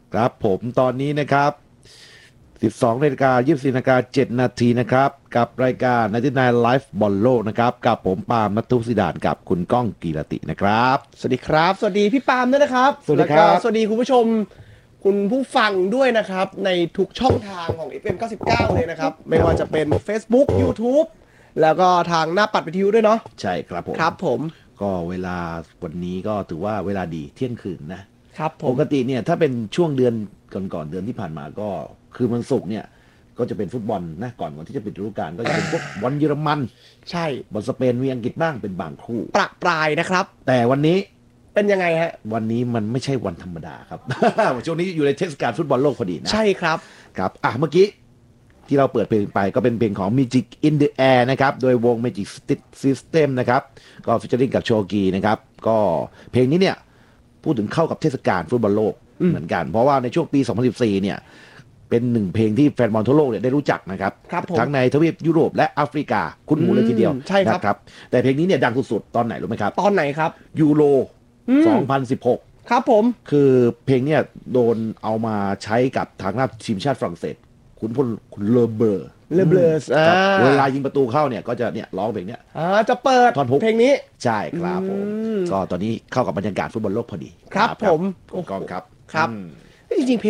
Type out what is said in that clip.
ครับผมตอนนี้นะครับ 12 นาฬิกา 24 นาฬิกา 7 นาทีนะครับ กับรายการ99 Live บอลโลกนะครับ กับผมปาล์ม ณัฐวุฒิ ดานกับคุณก้องกีรตินะครับสวัสดีครับสวัสดีพี่ปาล์มด้วยนะครับสวัสดีครับแล้วก็สวัสดีคุณผู้ชมคุณผู้ฟังด้วยนะครับในทุกช่องทางของ FM 99เลยนะครับไม่ว่าจะเป็น Facebook YouTube แล้วก็ทางหน้าปัดวิทยุด้วยเนาะใช่ครับผมครับผมก็เวลาวันนี้ก็ถือว่าเวลาดีเที่ยงคืนนะครับผปมกติเนี่ยถ้าเป็นช่วงเดือนก่อนๆเดือนที่ผ่านมาก็คือวันศุกร์เนี่ยก็จะเป็นฟุตบอลนะก่อนที่จะปิดฤดูกาลก็จะเป็นพวกบอลเยอรมันใช่บอลสเปนมีอังกฤษบ้างเป็นบางคู่ประปรายนะครับแต่วันนี้เป็นยังไงฮะวันนี้มันไม่ใช่วันธรรมดาครับ ช่วงนี้อยู่ในเทศกาลฟุตบอลโลกพอดีนะใช่ครับครับเมื่อกี้ที่เราเปิดเพลงไปก็เป็นเพลงของ Magic in the Air นะครับโดยวง Magic System นะครับก็ฟิชเชอริงกับโชกีนะครับก็เพลงนี้เนี่ยพูดถึงเข้ากับเทศกาลฟุตบอลโลกเหมือนกัน เพราะว่าในช่วงปี 2014 เนี่ยเป็นหนึ่งเพลงที่แฟนบอลทั่วโลกเนี่ยได้รู้จักนะครับครับผมทั้งในทวีปยุโรปและแอฟริกาคุ้นหูเลยทีเดียวใช่ครับนะครับแต่เพลงนี้เนี่ยดังสุดๆตอนไหนรู้ไหมครับตอนไหนครับยูโร 2016 ครับผมคือเพลงเนี่ยโดนเอามาใช้กับทางหน้าทีมชาติฝรั่งเศสคุณเลอเบอร์เลเบลสครับเวลายิงประตูเข้าเนี่ยก็จะเนี่ยร้องเพลงเนี้ยจะเปิดท่อนฮุกเพลงนี้ใช่ครับผมก็ตอนนี้เข้ากับบรรยากาศฟุตบอลโลกพอดีครับผมคุณกองครับครับอืมจริงๆ